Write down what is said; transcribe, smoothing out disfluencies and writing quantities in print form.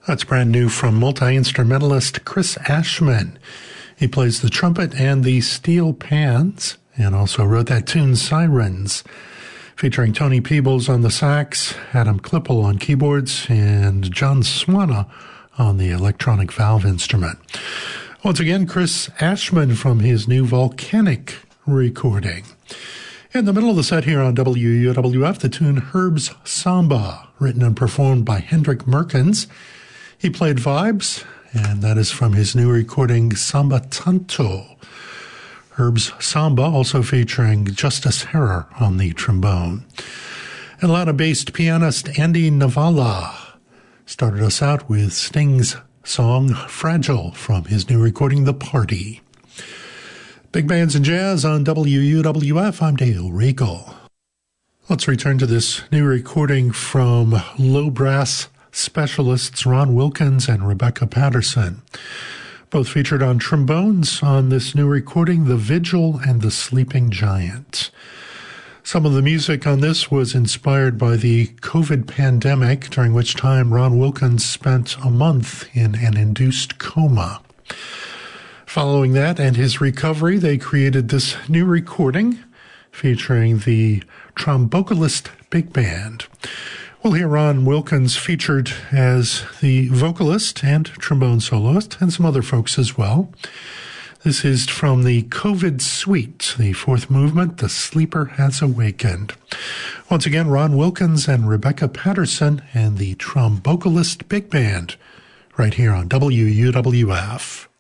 That's brand new from multi-instrumentalist Chris Ashman. He plays the trumpet and the steel pans, and also wrote that tune Sirens, featuring Tony Peebles on the sax, Adam Klippel on keyboards, and John Swana on the electronic valve instrument. Once again, Chris Ashman from his new Volcanic recording. In the middle of the set here on WUWF, the tune Herb's Samba, written and performed by Hendrik Merkens. He played vibes, and that is from his new recording Samba Tanto. Herb's Samba also featuring Justice Herrer on the trombone. Atlanta-based pianist Andy Navala started us out with Sting's song Fragile from his new recording The Party. Big Bands and Jazz on WUWF. I'm Dale Regal. Let's return to this new recording from low brass specialists Ron Wilkins and Rebecca Patterson. Both featured on trombones on this new recording, The Vigil and the Sleeping Giant. Some of the music on this was inspired by the COVID pandemic, during which time Ron Wilkins spent a month in an induced coma. Following that and his recovery, they created this new recording featuring the Trombocalist Big Band. We'll hear Ron Wilkins featured as the vocalist and trombone soloist, and some other folks as well. This is from the COVID Suite, the fourth movement, The Sleeper Has Awakened. Once again, Ron Wilkins and Rebecca Patterson and the Trombocalist Big Band, right here on WUWF.